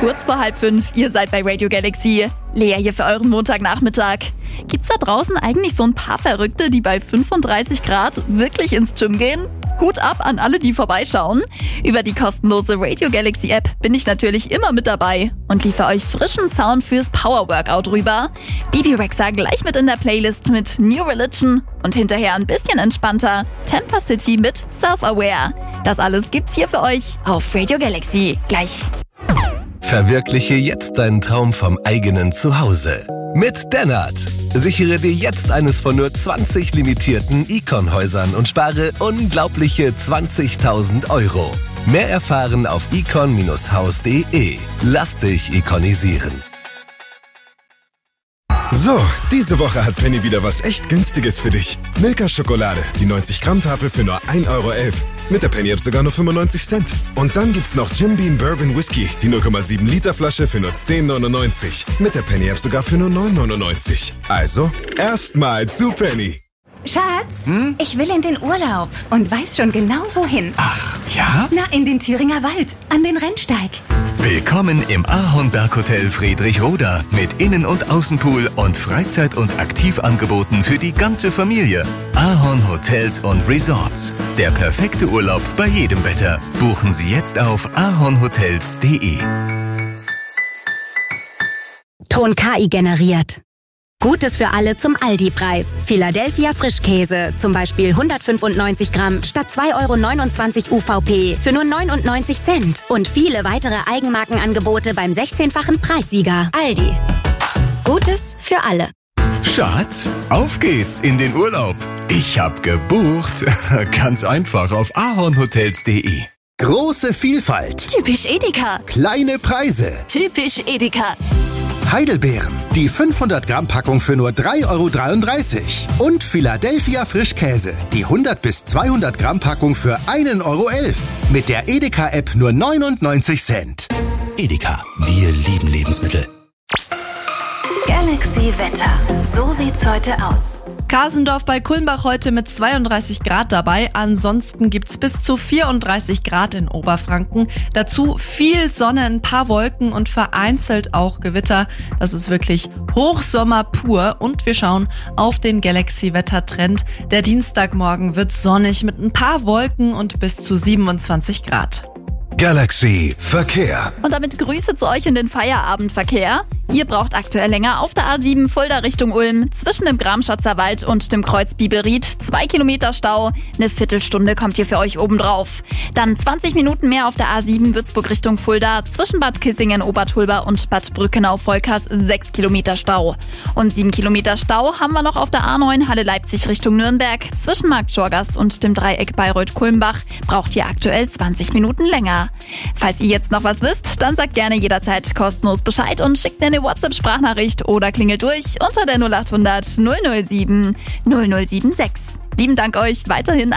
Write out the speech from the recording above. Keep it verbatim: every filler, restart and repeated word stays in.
Kurz vor halb fünf, ihr seid bei Radio Galaxy. Lea hier für euren Montagnachmittag. Gibt's da draußen eigentlich so ein paar Verrückte, die bei fünfunddreißig Grad wirklich ins Gym gehen? Hut ab an alle, die vorbeischauen. Über die kostenlose Radio Galaxy App bin ich natürlich immer mit dabei und liefere euch frischen Sound fürs Power Workout rüber. Bibi Rexha gleich mit in der Playlist mit New Religion und hinterher ein bisschen entspannter Tampa City mit Self-Aware. Das alles gibt's hier für euch auf Radio Galaxy. Gleich. Verwirkliche jetzt deinen Traum vom eigenen Zuhause. Mit Dennert. Sichere dir jetzt eines von nur zwanzig limitierten Icon-Häusern und spare unglaubliche zwanzigtausend Euro. Mehr erfahren auf icon Bindestrich haus punkt de. Lass dich ikonisieren. So, diese Woche hat Penny wieder was echt Günstiges für dich. Milka Schokolade, die neunzig Gramm Tafel für nur ein Euro elf. Mit der Penny App sogar nur fünfundneunzig Cent. Und dann gibt's noch Jim Beam Bourbon Whisky, die null Komma sieben Liter Flasche für nur zehn neunundneunzig. Mit der Penny App sogar für nur neun neunundneunzig. Also, erstmal zu Penny. Schatz, hm? Ich will in den Urlaub und weiß schon genau wohin. Ach, ja? Na, in den Thüringer Wald, an den Rennsteig. Willkommen im Ahornberg-Hotel Friedrichroda mit Innen- und Außenpool und Freizeit- und Aktivangeboten für die ganze Familie. Ahorn Hotels und Resorts. Der perfekte Urlaub bei jedem Wetter. Buchen Sie jetzt auf ahornhotels punkt de. Ton K I generiert. Gutes für alle zum Aldi-Preis. Philadelphia Frischkäse, zum Beispiel hundertfünfundneunzig Gramm statt zwei Euro neunundzwanzig U V P für nur neunundneunzig Cent. Und viele weitere Eigenmarkenangebote beim sechzehnfachen Preissieger. Aldi. Gutes für alle. Schatz, auf geht's in den Urlaub. Ich hab gebucht. Ganz einfach auf ahornhotels punkt de. Große Vielfalt. Typisch Edeka. Kleine Preise. Typisch Edeka. Heidelbeeren, die fünfhundert Gramm Packung für nur drei Euro dreiunddreißig. Und Philadelphia Frischkäse, die hundert bis zweihundert Gramm Packung für ein Euro elf. Mit der Edeka-App nur neunundneunzig Cent. Edeka, wir lieben Lebensmittel. Galaxy Wetter. So sieht's heute aus. Kasendorf bei Kulmbach heute mit zweiunddreißig Grad dabei. Ansonsten gibt's bis zu vierunddreißig Grad in Oberfranken. Dazu viel Sonne, ein paar Wolken und vereinzelt auch Gewitter. Das ist wirklich Hochsommer pur. Und wir schauen auf den Galaxy-Wettertrend. Der Dienstagmorgen wird sonnig mit ein paar Wolken und bis zu siebenundzwanzig Grad. Galaxy Verkehr. Und damit Grüße zu euch in den Feierabendverkehr. Ihr braucht aktuell länger auf der A sieben Fulda Richtung Ulm, zwischen dem Gramschatzer Wald und dem Kreuz Bibelried. Zwei Kilometer Stau, eine Viertelstunde kommt hier für euch obendrauf. Dann zwanzig Minuten mehr auf der A sieben Würzburg Richtung Fulda, zwischen Bad Kissingen, Obertulba und Bad Brückenau-Volkers sechs Kilometer Stau. Und sieben Kilometer Stau haben wir noch auf der A neun Halle Leipzig Richtung Nürnberg, zwischen Markt Schorgast und dem Dreieck Bayreuth-Kulmbach. Braucht ihr aktuell zwanzig Minuten länger. Falls ihr jetzt noch was wisst, dann sagt gerne jederzeit kostenlos Bescheid und schickt mir eine WhatsApp-Sprachnachricht oder klingelt durch unter der null acht hundert null null sieben null null sieben sechs. Lieben Dank euch, weiterhin